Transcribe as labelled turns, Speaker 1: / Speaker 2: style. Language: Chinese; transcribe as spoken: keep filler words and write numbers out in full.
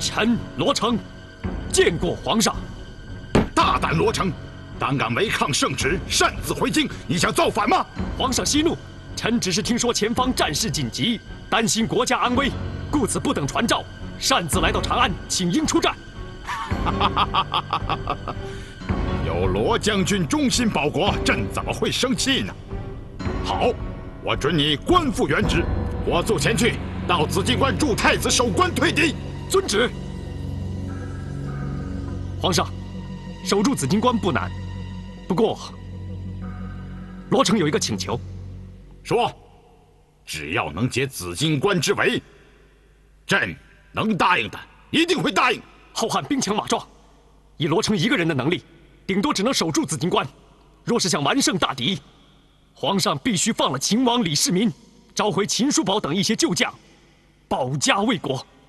Speaker 1: 臣罗成见过皇上。
Speaker 2: 大胆罗成，胆敢违抗圣旨，擅自回京，你想造反吗？
Speaker 1: 皇上息怒，臣只是听说前方战事紧急，担心国家安危，故此不等传召，擅自来到长安，请缨出战。
Speaker 2: 有罗将军忠心报国，朕怎么会生气呢？好，我准你官复原职，我速前去，到紫禁关助太子守关退敌。
Speaker 1: 遵旨。皇上，守住紫禁关不难，不过罗成有一个请求。
Speaker 2: 说，只要能解紫禁关之围，朕能答应的，一定会答应。
Speaker 1: 浩瀚兵强马壮，以罗成一个人的能力，顶多只能守住紫禁关。若是想完胜大敌，皇上必须放了秦王李世民，召回秦叔宝等一些旧将，保家卫国。